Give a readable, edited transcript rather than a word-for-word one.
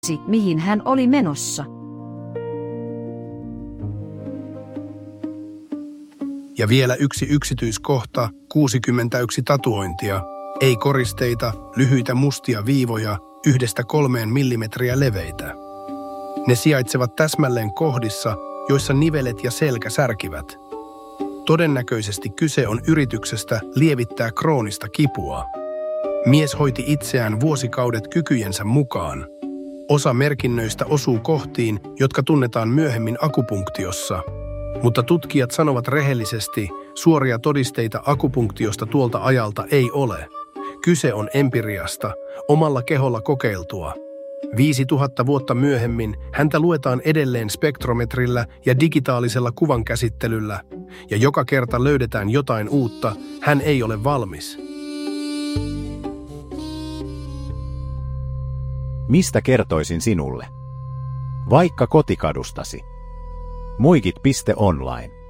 mihin hän oli menossa. Ja vielä yksi yksityiskohta, 61 tatuointia, ei koristeita, lyhyitä mustia viivoja, 1–3 millimetriä leveitä. Ne sijaitsevat täsmälleen kohdissa, joissa nivelet ja selkä särkivät. Todennäköisesti kyse on yrityksestä lievittää kroonista kipua. Mies hoiti itseään vuosikaudet kykyjensä mukaan. Osa merkinnöistä osuu kohtiin, jotka tunnetaan myöhemmin akupunktiossa. Mutta tutkijat sanovat rehellisesti, suoria todisteita akupunktiosta tuolta ajalta ei ole. Kyse on empiriasta, omalla keholla kokeiltua. 5000 vuotta myöhemmin häntä luetaan edelleen spektrometrillä ja digitaalisella kuvankäsittelyllä, ja joka kerta löydetään jotain uutta, hän ei ole valmis. Mistä kertoisin sinulle? Vaikka kotikadustasi. Muikit.online